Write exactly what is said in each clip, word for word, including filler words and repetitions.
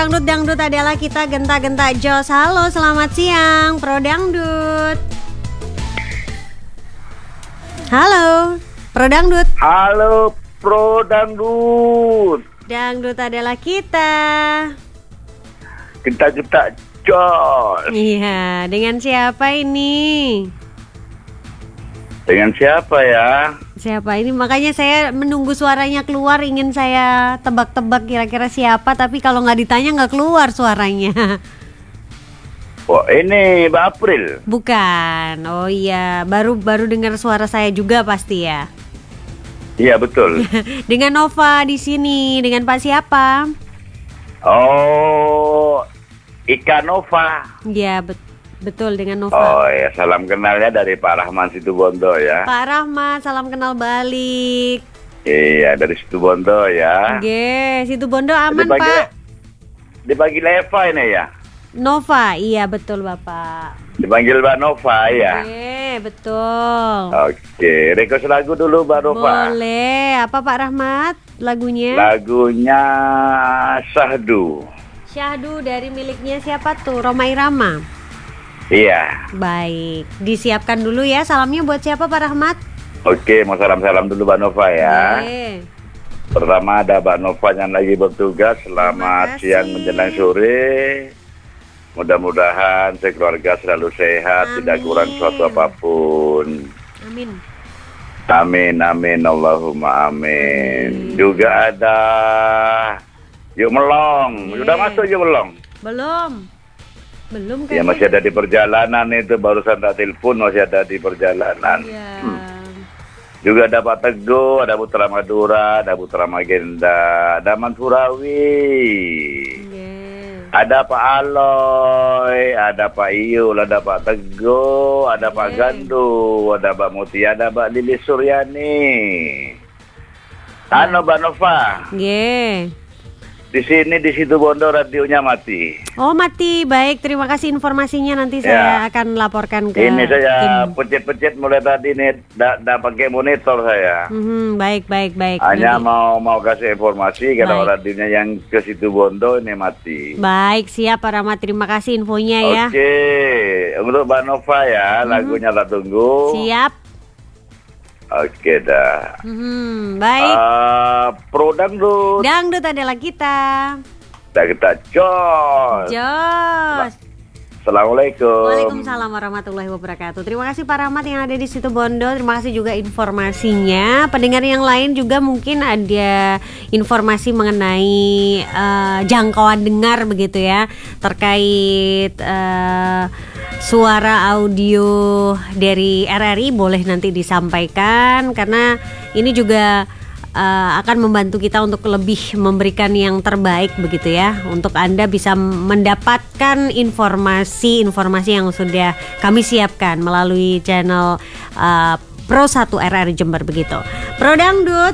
Dangdut-dangdut adalah kita genta-genta jos. Halo, selamat siang Pro Dangdut. Halo, Pro Dangdut. Halo, Pro Dangdut. Dangdut adalah kita. Genta-genta jos. Iya, dengan siapa ini? Dengan siapa ya? Siapa ini? Makanya saya menunggu suaranya keluar, ingin saya tebak-tebak kira-kira siapa, tapi kalau nggak ditanya nggak keluar suaranya. Oh, ini Mbak April. Bukan. Oh iya, baru baru dengar suara saya juga pasti ya. Iya, betul. Dengan Nova di sini, dengan Pak siapa? Oh, Ika Nova. Iya, bet- betul dengan Nova. Oh ya, salam kenalnya dari Pak Rahman Situbondo ya. Pak Rahmat, salam kenal balik. Iya, dari Situbondo ya. Oke, situ Bondo aman Dibagi- Pak. Dipanggil Eva ini ya. Nova, iya betul Bapak. Dipanggil Mbak Nova ya. Oke, betul. Oke, request lagu dulu Mbak Nova. Boleh, apa Pak Rahmat lagunya? Lagunya Sahdu. Syahdu dari miliknya siapa tuh? Roma Irama. Iya. Baik, disiapkan dulu ya. Salamnya buat siapa Pak Rahmat? Oke, mau salam-salam dulu Mbak Nova ya. Oke. Pertama ada Mbak Nova yang lagi bertugas. Terima Selamat kasih. siang menjelang sore. Mudah-mudahan sekeluarga selalu sehat, Amin. tidak kurang suatu apapun. Amin. Amin, amin, Allahumma amin. Juga ada Yuk Melong. Yeay. Sudah masuk Yuk Melong? Belum. Belum kan? Ya, masih ada di perjalanan itu. Barusan tak telepon, masih ada di perjalanan. Iya. Hmm. Juga ada Pak Teguh, ada Putra Madura, ada Putra Magenda, ada Mansurawi. Iya. Ada Pak Aloy, ada Pak Iyul, ada Pak Teguh, ada Pak Yeay. Gandu, ada Mbak Muti, ada Mbak Lili Suryani. Halo Mbak Nova, Iya. di sini di Situbondo radionya mati. Oh mati, baik. Terima kasih informasinya. Nanti saya Ya. akan laporkan ke Ini saya tim. pencet-pencet mulai tadi nih, tidak pakai monitor saya. Mhm, baik, baik, baik. Hanya Nanti- mau mau kasih informasi kalau Baik. radionya yang ke Situbondo ini mati. Baik, siap Pak Rahmat. Terima kasih infonya ya. Oke, untuk Mbak Nova ya, lagunya tak tunggu. Siap. Oke dah. Mhm, baik. Uh, Pro Dangdut, Dangdut adalah kita. kita kita jos. Jos. Assalamualaikum. Waalaikumsalam warahmatullahi wabarakatuh. Terima kasih Pak Rahmat yang ada di Situbondo. Terima kasih juga informasinya. Pendengar yang lain juga mungkin ada informasi mengenai eh, jangkauan dengar begitu ya, terkait eh, suara audio dari R R I, boleh nanti disampaikan karena ini juga Uh, akan membantu kita untuk lebih memberikan yang terbaik begitu ya, untuk Anda bisa mendapatkan informasi-informasi yang sudah kami siapkan melalui channel uh, Pro satu R R I Jember begitu. Pro Dangdut.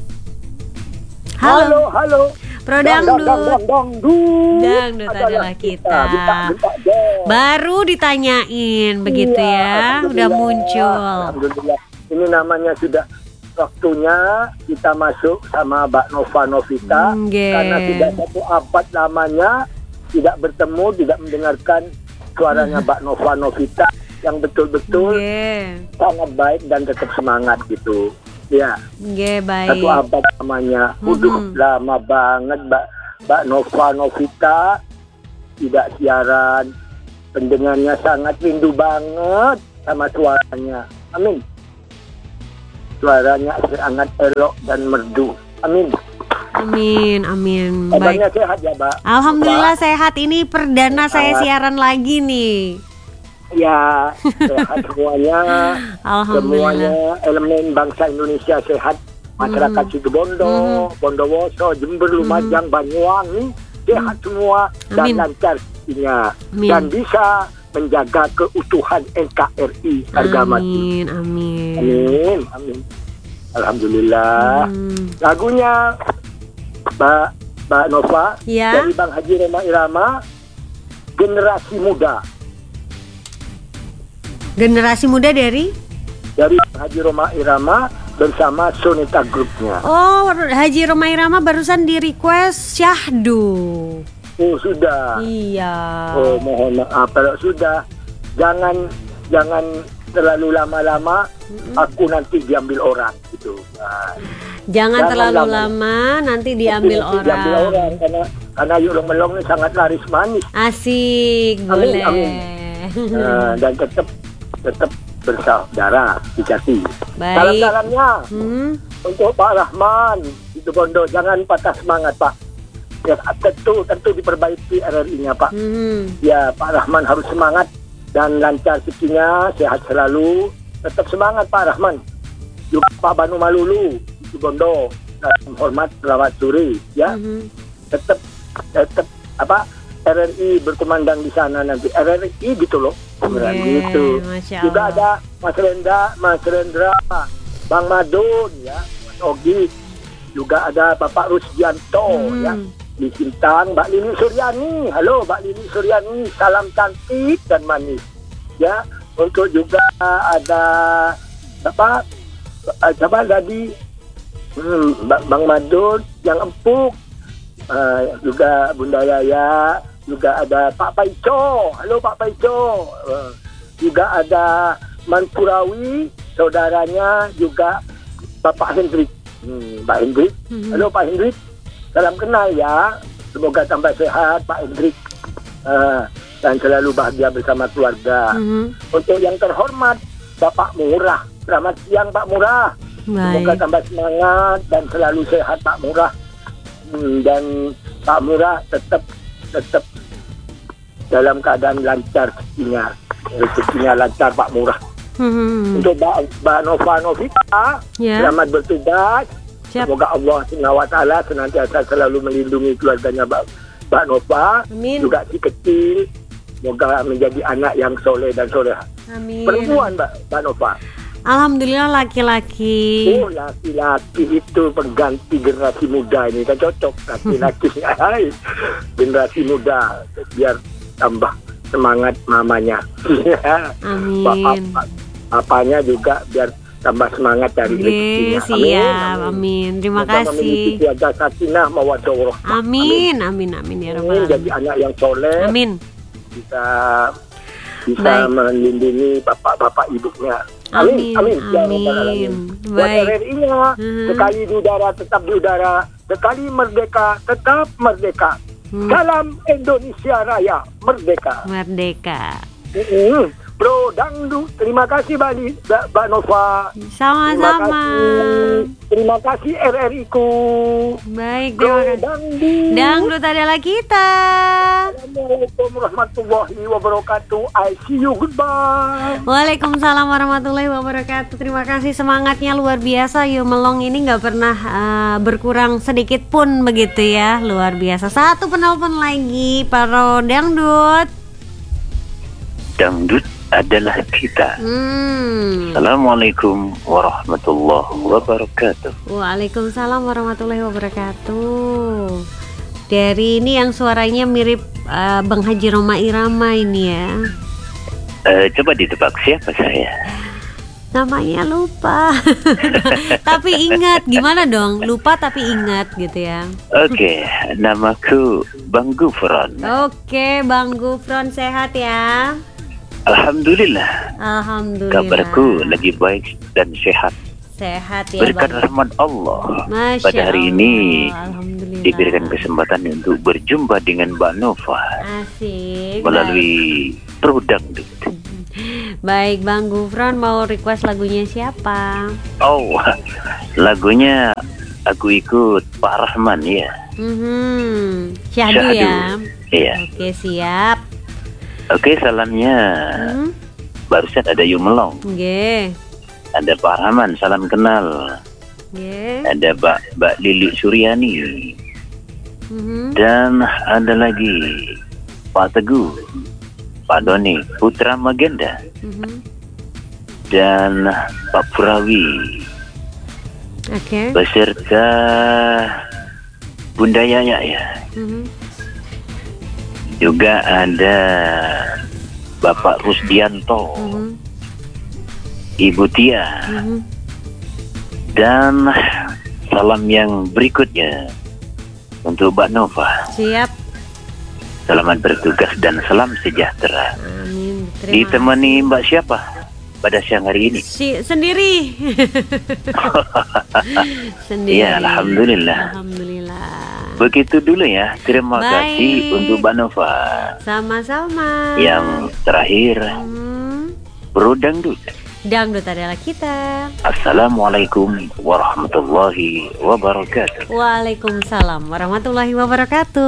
Halo, Halo. halo. Pro Dang, dang, Dangdut. dang, dang, dangdut. Dangdut adalah kita. Genta-genta jos. Baru ditanyain begitu ya, Iya, udah alhamdulillah. muncul. Alhamdulillah. Ini namanya sudah waktunya kita masuk sama Mbak Nova Novita. Hmm, ge. Karena sudah satu abad lamanya tidak bertemu, tidak mendengarkan suaranya Mbak Nova Novita yang betul-betul Oke. sangat baik dan tetap semangat gitu. Ya, Oke, baik. satu abad lamanya. Uduh, Mhm. lama banget Mbak Mbak Nova Novita tidak siaran. Pendengarnya sangat rindu banget sama suaranya. Amin. Suaranya sangat elok dan merdu. Amin. Amin, amin. Baik. Kabarnya sehat ya, Mbak? Alhamdulillah sehat. Ini perdana saya Sehat. siaran lagi nih. Ya, sehat semuanya. Alhamdulillah. Semuanya elemen bangsa Indonesia sehat. Masyarakat Mhm. Situbondo, Bondowoso, Jember, Lumajang, Banyuwangi sehat semua dan Amin. lancar rezekinya. Amin. Dan bisa menjaga keutuhan N K R I harga mati. Amin, amin. Amin, amin. Alhamdulillah. Hmm. Lagunya Mbak Mbak Nova Ya. dari Bang Haji Roma Irama, Generasi Muda. Generasi muda dari? Dari Bang Haji Roma Irama bersama Sonita Groupnya. Oh, Haji Roma Irama barusan di request Syahdu. Oh sudah. Iya. Oh mohon maaf kalau sudah, jangan jangan terlalu lama-lama. Mm-mm. Aku nanti diambil orang gitu. Nah, Jangan, Jangan terlalu lama. lama, nanti diambil nanti orang. Diambil orang karena karena yulung melong ini sangat laris manis. Asik, Amin, boleh. amin. Nah, dan tetap tetap bersaudara dijati. Baik. Salam-salamnya Hmm, untuk Pak Rahman itu Bondo, jangan patah semangat Pak. Ya, tentu tentu diperbaiki R R I-nya Pak. hmm. Ya Pak Rahman harus semangat dan lancar rezekinya, sehat selalu. Tetap semangat Pak Rahman. Juga Pak Banu Malulu itu Bondo, dan hormat selamat sore ya. Mhm. Tetap tetap apa R R I berkumandang di sana nanti. R R I gitu loh. Beneran Oke, gitu. Masya Juga Allah. ada Mas Rendra, Mas Rendra, Bang Madun ya, Mas Ogi. Juga ada Bapak Rusdianto Hmm. ya. Di Sintang, Mbak Lili Suryani. Halo Mbak Lili Suryani, salam cantik dan manis. Ya, untuk juga ada apa? eh, Coba tadi hmm, Ba- Bang Madun yang empuk. Eh, juga Bunda Yaya, juga ada Pak Paico. Halo Pak Paico. Eh, juga ada Manpurawi, saudaranya juga Bapak Hendrik. Hmm, Pak Hendrik. Mhm. Halo Pak Hendrik. Salam kenal ya. Semoga tambah sehat Pak Hendrik. Eh, dan selalu bahagia bersama keluarga. Mhm. Untuk yang terhormat Bapak Murah. Selamat siang Pak Murah. Semoga Baik. tambah semangat dan selalu sehat Pak Murah. Hmm, dan Pak Murah tetap tetap dalam keadaan lancar rezekinya. Rezekinya lancar Pak Murah. Mhm. Untuk Mbak, Mbak Nova Novita, Ya. selamat bertugas. Siap. Semoga Allah Subhanahu wa Ta'ala senantiasa selalu melindungi keluarganya Mbak, Mbak Nova. Amin. Juga si kecil, semoga menjadi anak yang soleh dan soleha. Amin. Perempuan Mbak, Mbak Nova. Alhamdulillah laki-laki. Oh, laki-laki itu pengganti generasi muda ini kan cocok laki-laki. Hai, generasi muda biar tambah semangat mamanya. Amin. Bapak, papanya juga biar tambah semangat dari Oke, rezekinya. siap. Amin. Terima Semoga memiliki kasih. keluarga sakinah mawaddah warahmah. Amin. Amin. Amin ya Amin. rabbal Jadi alamin. anak yang soleh, Amin. bisa bisa Baik. melindungi bapak-bapak ibunya. Amin. Amin. Amin. Ya Rabbal Amin. Alamin. Buat Baik. R R I-nya, Mhm. sekali di udara tetap di udara, sekali merdeka tetap merdeka. Hmm. Salam Indonesia Raya merdeka. Merdeka. Mm-mm. Bro Dangdut, terima kasih Bali, Mbak Mbak Nova. Terima Sama-sama. kasih. Terima kasih R R I-ku. Baik, Bro terima kasih. Dangdut. Dangdut adalah kita. Assalamualaikum warahmatullahi wabarakatuh. I see you, goodbye. Waalaikumsalam warahmatullahi wabarakatuh. Terima kasih, semangatnya luar biasa. Yu Melong ini nggak pernah eh, berkurang sedikit pun begitu ya, luar biasa. Satu penelpon lagi, Paro Dangdut. Dangdut adalah kita. Hmm. Assalamualaikum warahmatullahi wabarakatuh. Waalaikumsalam warahmatullahi wabarakatuh. Dari ini yang suaranya mirip eh, Bang Haji Roma Irama ini ya. Eh, coba ditebak siapa saya? Namanya lupa. Tapi ingat, gimana dong? Lupa tapi ingat gitu ya. Oke, namaku Bang Gufron. Oke, Bang Gufron sehat ya. Alhamdulillah, Alhamdulillah. kabarku lagi baik dan sehat. Sehat ya Berkat Bang. rahmat Allah, Masya pada hari Allah. ini Alhamdulillah. diberikan kesempatan untuk berjumpa dengan Mbak Nova Asik. melalui Pro Dangdut. Baik, Bang Gufron mau request lagunya siapa? Oh, lagunya aku ikut Pak Rahman ya. Mhm. Syahdu Syahdu. ya. Iya. Oke, siap. Oke, salamnya Mhm. barusan ada Yumelong, Nggih. ada Pak Rahman, salam kenal. Nggih. Ada Mbak Mbak Lili Suryani, Mhm. dan ada lagi Pak Teguh, Pak Doni Putra Magenda, Mhm. dan Pak Purawi Oke. beserta Bunda Yaya ya. Mhm. Juga ada Bapak Rusdianto, Mhm. Ibu Tia, Mhm. dan salam yang berikutnya untuk Mbak Nova. Siap. Selamat bertugas dan salam sejahtera. Amin. Terima Ditemani Mbak siapa pada siang hari ini? Si, sendiri. Sendiri. Ya, alhamdulillah. Alhamdulillah. Begitu dulu ya. Terima Baik. kasih untuk Mbak Nova. Sama-sama. Yang terakhir, Hmm, Bro Dangdut. dangdut adalah kita. Assalamualaikum warahmatullahi wabarakatuh. Waalaikumsalam warahmatullahi wabarakatuh.